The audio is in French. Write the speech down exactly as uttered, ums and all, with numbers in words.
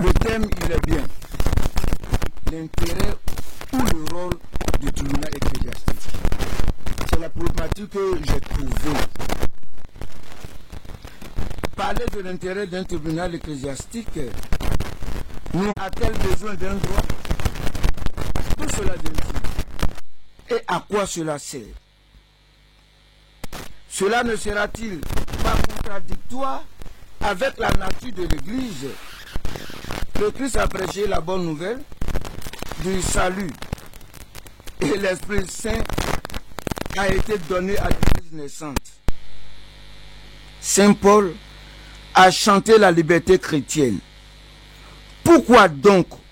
Le thème, il est bien. L'intérêt ou le rôle du tribunal ecclésiastique. C'est la problématique que j'ai trouvée. Parler de l'intérêt d'un tribunal ecclésiastique, nous a-t-elle besoin d'un droit? Tout cela vient-il. Et à quoi cela sert? Cela ne sera-t-il pas contradictoire avec la nature de l'Église? Le Christ a prêché la bonne nouvelle du salut et l'Esprit Saint a été donné à l'Église naissante. Saint Paul a chanté la liberté chrétienne. Pourquoi donc